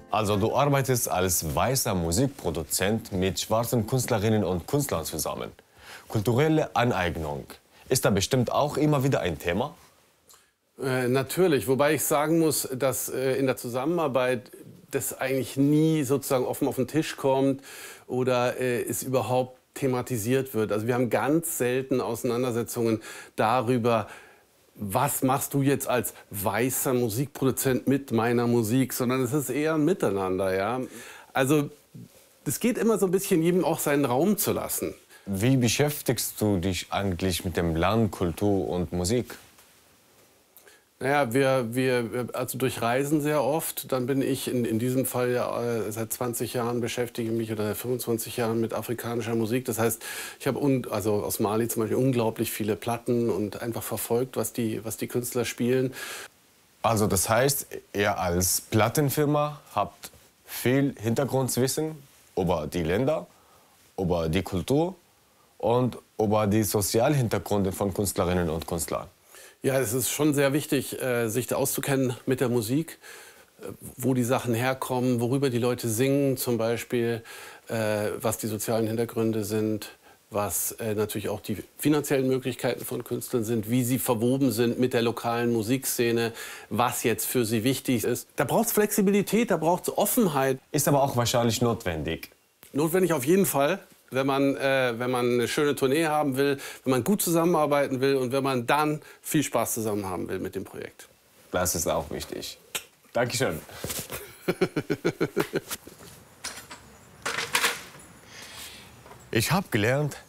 Also du arbeitest als weißer Musikproduzent mit schwarzen Künstlerinnen und Künstlern zusammen. Kulturelle Aneignung ist da bestimmt auch immer wieder ein Thema? Natürlich, wobei ich sagen muss, dass in der Zusammenarbeit das eigentlich nie sozusagen offen auf den Tisch kommt oder es überhaupt thematisiert wird. Also wir haben ganz selten Auseinandersetzungen darüber, was machst du jetzt als weißer Musikproduzent mit meiner Musik, sondern es ist eher ein Miteinander, ja. Also es geht immer so ein bisschen jedem auch seinen Raum zu lassen. Wie beschäftigst du dich eigentlich mit dem Land, Kultur und Musik? Naja, wir also durchreisen sehr oft. Dann bin ich in diesem Fall ja seit 20 Jahren beschäftige mich oder seit 25 Jahren mit afrikanischer Musik. Das heißt, ich habe also aus Mali zum Beispiel unglaublich viele Platten und einfach verfolgt, was die Künstler spielen. Also das heißt, ihr als Plattenfirma habt viel Hintergrundwissen über die Länder, über die Kultur und über die Sozialhintergründe von Künstlerinnen und Künstlern. Ja, es ist schon sehr wichtig, sich da auszukennen mit der Musik, wo die Sachen herkommen, worüber die Leute singen zum Beispiel, was die sozialen Hintergründe sind, was natürlich auch die finanziellen Möglichkeiten von Künstlern sind, wie sie verwoben sind mit der lokalen Musikszene, was jetzt für sie wichtig ist. Da braucht es Flexibilität, da braucht es Offenheit. Ist aber auch wahrscheinlich notwendig. Notwendig auf jeden Fall. Wenn man eine schöne Tournee haben will, wenn man gut zusammenarbeiten will und wenn man dann viel Spaß zusammen haben will mit dem Projekt. Das ist auch wichtig. Dankeschön. Ich habe gelernt,